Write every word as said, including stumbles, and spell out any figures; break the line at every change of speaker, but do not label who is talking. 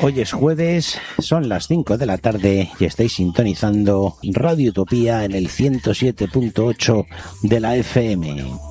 Hoy es jueves, son las cinco de la tarde y estáis sintonizando Radio Utopía en el ciento siete punto ocho de la F M.